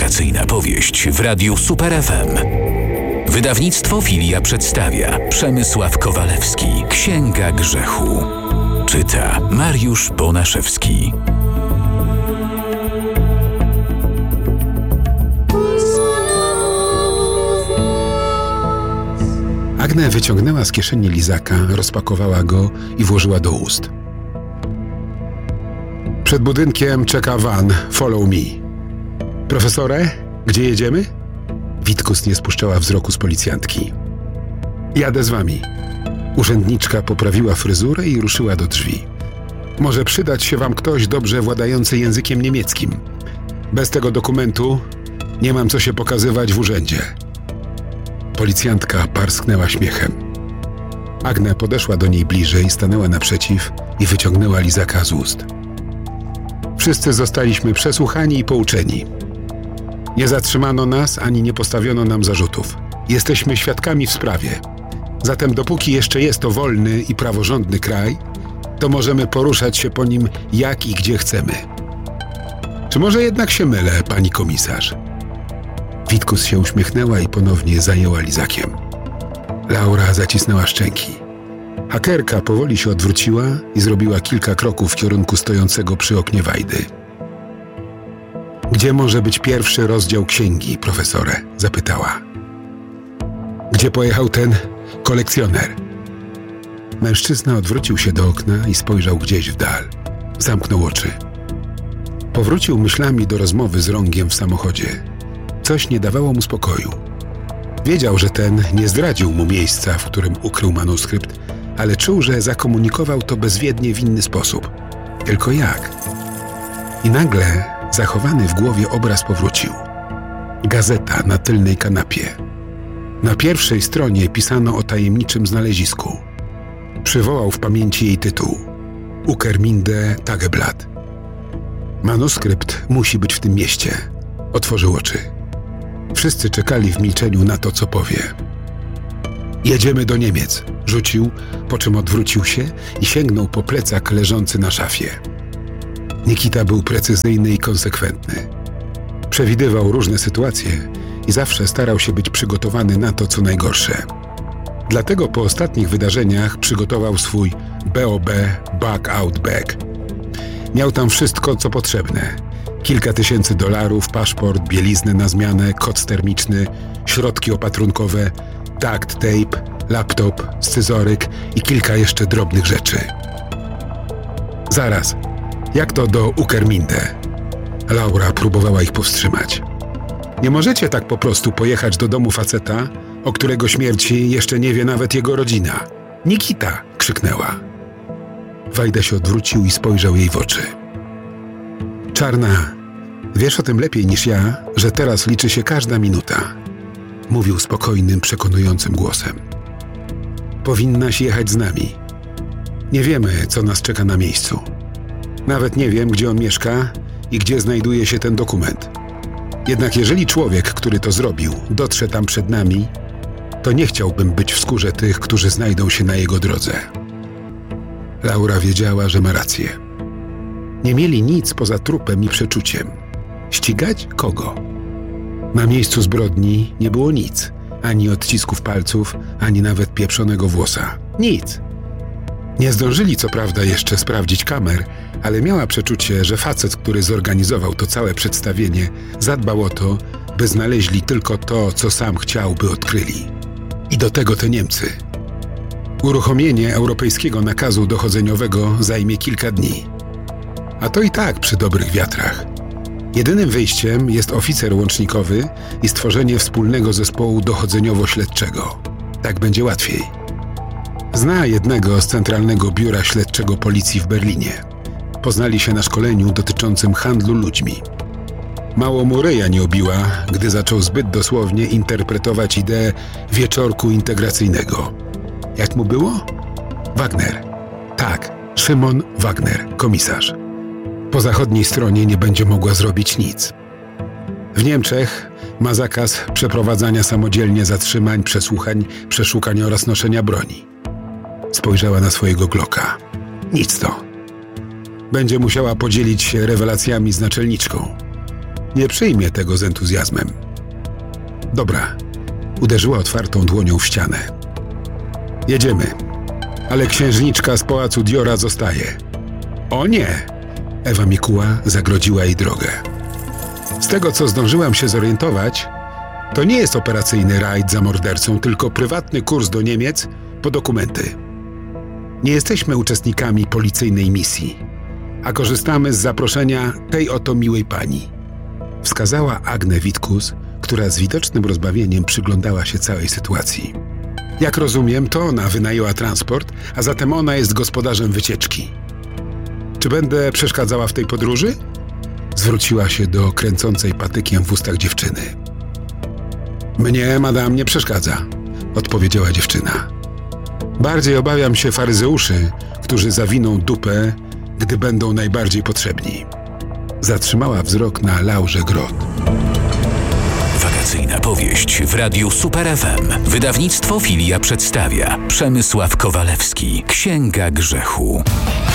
Narracyjna powieść w Radiu Super FM. Wydawnictwo Filia przedstawia Przemysław Kowalewski. Księga grzechu. Czyta Mariusz Bonaszewski. Agne wyciągnęła z kieszeni lizaka, rozpakowała go i włożyła do ust. Przed budynkiem czeka van, follow me. Profesorze, gdzie jedziemy? Witkus nie spuszczała wzroku z policjantki. Jadę z wami. Urzędniczka poprawiła fryzurę i ruszyła do drzwi. Może przydać się wam ktoś dobrze władający językiem niemieckim. Bez tego dokumentu nie mam co się pokazywać w urzędzie. Policjantka parsknęła śmiechem. Agne podeszła do niej bliżej, stanęła naprzeciw i wyciągnęła lizaka z ust. Wszyscy zostaliśmy przesłuchani i pouczeni. Nie zatrzymano nas, ani nie postawiono nam zarzutów. Jesteśmy świadkami w sprawie. Zatem dopóki jeszcze jest to wolny i praworządny kraj, to możemy poruszać się po nim jak i gdzie chcemy. Czy może jednak się mylę, pani komisarz? Witkus się uśmiechnęła i ponownie zajęła lizakiem. Laura zacisnęła szczęki. Hakerka powoli się odwróciła i zrobiła kilka kroków w kierunku stojącego przy oknie Wajdy. Gdzie może być pierwszy rozdział księgi, profesorze? Zapytała. Gdzie pojechał ten kolekcjoner? Mężczyzna odwrócił się do okna i spojrzał gdzieś w dal. Zamknął oczy. Powrócił myślami do rozmowy z Rągiem w samochodzie. Coś nie dawało mu spokoju. Wiedział, że ten nie zdradził mu miejsca, w którym ukrył manuskrypt, ale czuł, że zakomunikował to bezwiednie w inny sposób. Tylko jak? I nagle zachowany w głowie obraz powrócił. Gazeta na tylnej kanapie. Na pierwszej stronie pisano o tajemniczym znalezisku. Przywołał w pamięci jej tytuł. Uckerminde Tageblatt. Manuskrypt musi być w tym mieście. Otworzył oczy. Wszyscy czekali w milczeniu na to, co powie. Jedziemy do Niemiec, rzucił, po czym odwrócił się i sięgnął po plecak leżący na szafie. Nikita był precyzyjny i konsekwentny. Przewidywał różne sytuacje i zawsze starał się być przygotowany na to, co najgorsze. Dlatego po ostatnich wydarzeniach przygotował swój BOB Back Out Bag. Miał tam wszystko, co potrzebne. Kilka tysięcy dolarów, paszport, bieliznę na zmianę, koc termiczny, środki opatrunkowe, duct tape, laptop, scyzoryk i kilka jeszcze drobnych rzeczy. Zaraz, jak to do Uckerminde? Laura próbowała ich powstrzymać. Nie możecie tak po prostu pojechać do domu faceta, o którego śmierci jeszcze nie wie nawet jego rodzina. Nikita! Krzyknęła. Wajda się odwrócił i spojrzał jej w oczy. Czarna, wiesz o tym lepiej niż ja, że teraz liczy się każda minuta. Mówił spokojnym, przekonującym głosem. Powinnaś jechać z nami. Nie wiemy, co nas czeka na miejscu. Nawet nie wiem, gdzie on mieszka i gdzie znajduje się ten dokument. Jednak jeżeli człowiek, który to zrobił, dotrze tam przed nami, to nie chciałbym być w skórze tych, którzy znajdą się na jego drodze. Laura wiedziała, że ma rację. Nie mieli nic poza trupem i przeczuciem. Ścigać kogo? Na miejscu zbrodni nie było nic. Ani odcisków palców, ani nawet pieprzonego włosa. Nic. Nie zdążyli co prawda jeszcze sprawdzić kamer, ale miała przeczucie, że facet, który zorganizował to całe przedstawienie, zadbał o to, by znaleźli tylko to, co sam chciał, by odkryli. I do tego te Niemcy. Uruchomienie europejskiego nakazu dochodzeniowego zajmie kilka dni. A to i tak przy dobrych wiatrach. Jedynym wyjściem jest oficer łącznikowy i stworzenie wspólnego zespołu dochodzeniowo-śledczego. Tak będzie łatwiej. Zna jednego z Centralnego Biura Śledczego Policji w Berlinie. Poznali się na szkoleniu dotyczącym handlu ludźmi. Mało mu ryja nie obiła, gdy zaczął zbyt dosłownie interpretować ideę wieczorku integracyjnego. Jak mu było? Wagner. Tak, Szymon Wagner, komisarz. Po zachodniej stronie nie będzie mogła zrobić nic. W Niemczech ma zakaz przeprowadzania samodzielnie zatrzymań, przesłuchań, przeszukań oraz noszenia broni. Spojrzała na swojego Glocka. Nic to. Będzie musiała podzielić się rewelacjami z naczelniczką. nie przyjmie tego z entuzjazmem. Dobra, uderzyła otwartą dłonią w ścianę. Jedziemy, ale księżniczka z pałacu Diora zostaje. O nie! Ewa Mikuła zagrodziła jej drogę. Z tego, co zdążyłam się zorientować, to nie jest operacyjny rajd za mordercą, tylko prywatny kurs do Niemiec po dokumenty. Nie jesteśmy uczestnikami policyjnej misji, a korzystamy z zaproszenia tej oto miłej pani. Wskazała Agnę Witkus, która z widocznym rozbawieniem przyglądała się całej sytuacji. Jak rozumiem, to ona wynajęła transport, a zatem ona jest gospodarzem wycieczki. Czy będę przeszkadzała w tej podróży? Zwróciła się do kręcącej patykiem w ustach dziewczyny. Mnie, madam, nie przeszkadza, odpowiedziała dziewczyna. Bardziej obawiam się faryzeuszy, którzy zawiną dupę, gdy będą najbardziej potrzebni. Zatrzymała wzrok na Laurze Grot. Wakacyjna powieść w Radiu Super FM. Wydawnictwo Filia przedstawia Przemysław Kowalewski. Księga grzechu.